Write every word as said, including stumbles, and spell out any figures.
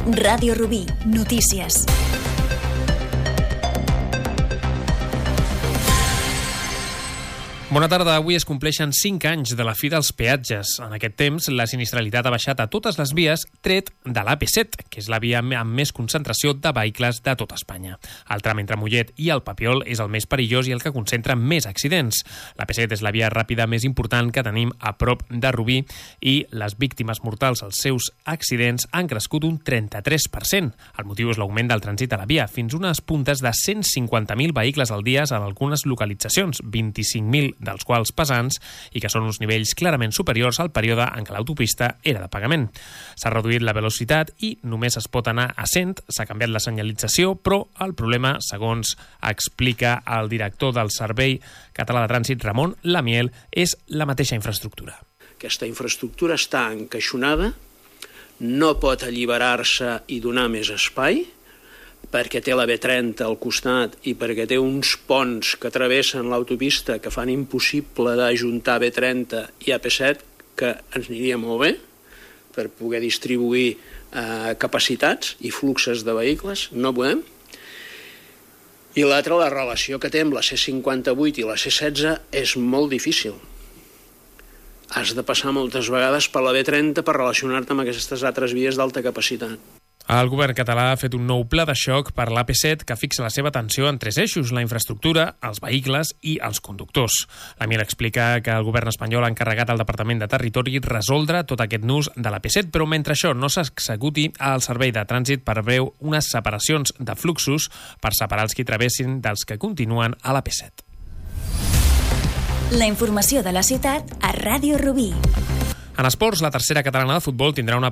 Ràdio Rubí, notícies. Bona tarda. Avui es compleixen cinc anys de la fi dels peatges. En aquest temps, la sinistralitat ha baixat a totes les vies, tret de l'A P set, que és la via amb més concentració de vehicles de tot Espanya. El tram entre Mollet i el Papiol és el més perillós i el que concentra més accidents. L'A P set és la via ràpida més important que tenim a prop de Rubí i les víctimes mortals als seus accidents han crescut un trenta-tres per cent. El motiu és l'augment del trànsit a la via, fins unes puntes de cent cinquanta mil vehicles al dia en algunes localitzacions, vint-i-cinc mil dels quals pesants, i que són uns nivells clarament superiors al període en què l'autopista era de pagament. S'ha reduït la velocitat i només es pot anar a cent, s'ha canviat la senyalització, però el problema, segons explica el director del Servei Català de Trànsit, Ramon Lamiel, és la mateixa infraestructura. Aquesta infraestructura està encaixonada, no pot alliberar-se i donar més espai, perquè té la B trenta al costat i perquè té uns ponts que travessen l'autopista que fan impossible d'ajuntar B trenta i A P set, que ens aniria molt bé per poder distribuir eh, capacitats i fluxes de vehicles, no podem. I l'altra, la relació que té amb la C cinquanta-vuit i la C setze és molt difícil. Has de passar moltes vegades per la B trenta per relacionar-te amb aquestes altres vies d'alta capacitat. El govern català ha fet un nou pla de xoc per l'A P set que fixa la seva atenció en tres eixos: la infraestructura, els vehicles i els conductors. La Mir explica que el govern espanyol ha encarregat al Departament de Territori resoldre tot aquest nus de l'A P set, però mentre això no s'executi, el Servei de Trànsit preveu unes separacions de fluxos per separar els que travessin dels que continuen a l'A P set. La informació de la ciutat a Ràdio Rubí. En esports, la tercera catalana de futbol tindrà una